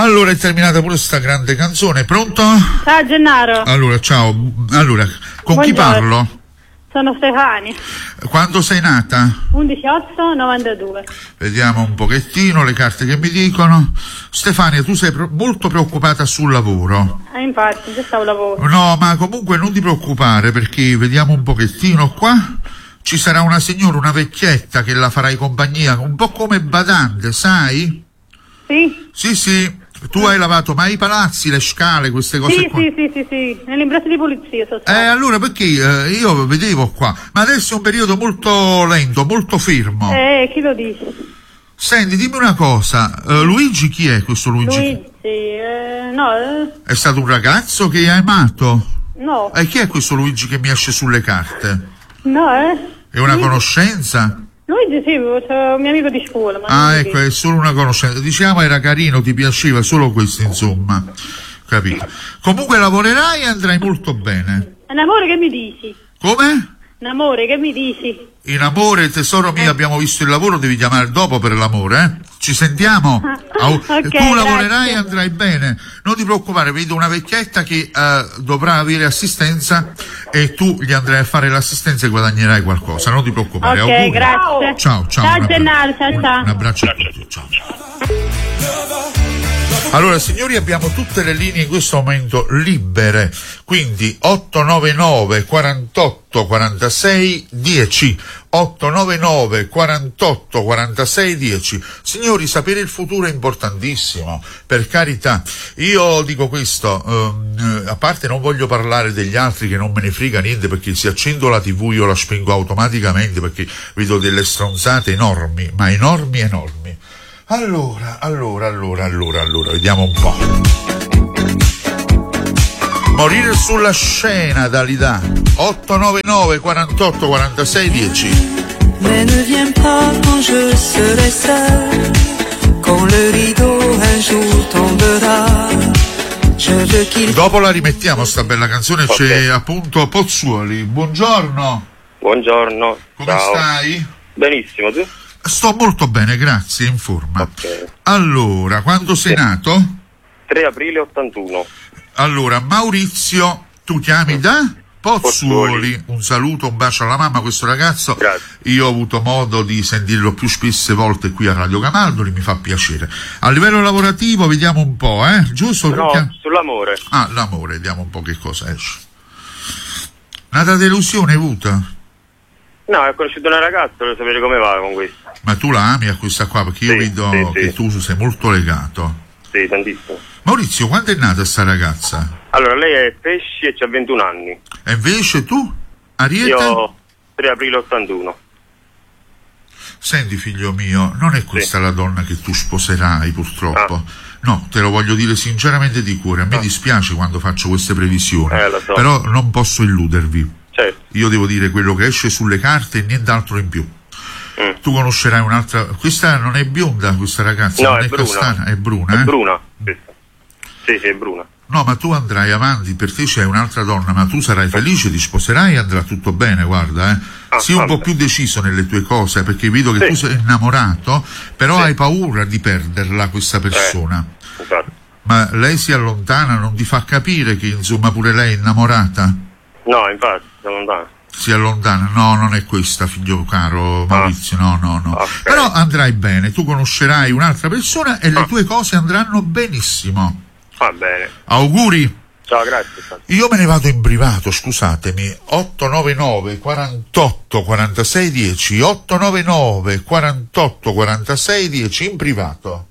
Allora è terminata pure sta grande canzone. Pronto? Ciao Gennaro. Allora, ciao. Allora, con Buongiorno. chi parlo? Sono Stefania. Quando sei nata? 11/8/92. Vediamo un pochettino le carte che mi dicono. Stefania, tu sei molto preoccupata sul lavoro. Infatti, già stavo lavoro. No, ma comunque non ti preoccupare, perché vediamo un pochettino qua. Ci sarà una signora, una vecchietta che la farai compagnia, un po' come badante, sai? Sì? Sì. Tu hai lavato mai i palazzi, le scale, queste cose Sì, qua? sì. Nell'imbrezzo di pulizia sono stata. Allora perché io vedevo qua, ma adesso è un periodo molto lento, molto fermo. Chi lo dice? Senti, dimmi una cosa, Luigi chi è questo Luigi? No. È stato un ragazzo che hai amato? No. E chi è questo Luigi che mi esce sulle carte? No, È una conoscenza? Luigi sì, c'è un mio amico di scuola. Ma Ecco, è solo una conoscenza. Diciamo era carino, ti piaceva, solo questo insomma. Capito? Comunque lavorerai e andrai molto bene. Un amore che mi dici? Come? Un amore che mi dici? In amore, tesoro mio, abbiamo visto il lavoro, devi chiamare dopo per l'amore, eh? Ci sentiamo? Ok, tu lavorerai grazie. e andrai bene. Non ti preoccupare, vedo una vecchietta che dovrà avere assistenza e tu gli andrai a fare l'assistenza e guadagnerai qualcosa. Non ti preoccupare. Ok, Auguri. grazie. Ciao. Ciao Gennaro, ciao. Un abbraccio a tutti. Ciao. Allora signori, abbiamo tutte le linee in questo momento libere, quindi 899 48 46 10 899 48 46 10. Signori, sapere il futuro è importantissimo, per carità. Io dico questo, a parte non voglio parlare degli altri, che non me ne frega niente, perché se accendo la TV io la spengo automaticamente perché vedo delle stronzate enormi, ma enormi. Allora, vediamo un po'. Morire sulla scena, Dalida. 899 48 46 10. Mais ne viens pas quand je serai seul, quand le rideau un jour tombera. Je veux qu'il... Dopo la rimettiamo sta bella canzone, Okay. C'è appunto Pozzuoli. Buongiorno. Buongiorno. Come Ciao. stai? Benissimo, tu? Sto molto bene, grazie, in forma. Ok. Allora, quando sei nato? 3 aprile 81. Allora, Maurizio, tu chiami da Pozzuoli. Un saluto, un bacio alla mamma, questo ragazzo. Grazie. Io ho avuto modo di sentirlo più spesse volte qui a Radio Camaldoli, mi fa piacere. A livello lavorativo, vediamo un po', giusto? No, sull'amore. L'amore, vediamo un po' che cosa esce. Nata delusione hai avuto? No, ho conosciuto una ragazza, voglio sapere come va con questo. Ma tu la ami a questa qua? Perché io Sì, vedo sì. che tu sei molto legato. Sì, tantissimo. Maurizio, quando è nata sta ragazza? Allora, lei è pesci e ha 21 anni. E invece tu? Ariete? Io 3 aprile 81. Senti figlio mio, non è questa la donna che tu sposerai purtroppo. No, te lo voglio dire sinceramente di cuore, a me dispiace quando faccio queste previsioni, Lo so. però non posso illudervi. Certo. Io devo dire quello che esce sulle carte e nient'altro in più. Tu conoscerai un'altra, questa non è bionda questa ragazza, No, non è è bruna. castana, è bruna, È bruna. Questa. Sì, è bruna. No, ma tu andrai avanti, per te c'è un'altra donna, ma tu sarai felice, ti sposerai e andrà tutto bene, guarda, Sii un po' vabbè. più deciso nelle tue cose, perché vedo che tu sei innamorato, però hai paura di perderla questa persona. Infatti. Ma lei si allontana, non ti fa capire che insomma pure lei è innamorata? No, infatti, sono lontano. Si allontana? No, non è questa, figlio caro Maurizio, no. Ok. Però andrai bene, tu conoscerai un'altra persona e le tue cose andranno benissimo. Va bene. Auguri! Ciao, grazie. Io me ne vado in privato, scusatemi. 899 48 46 10 899 48 46 10 in privato.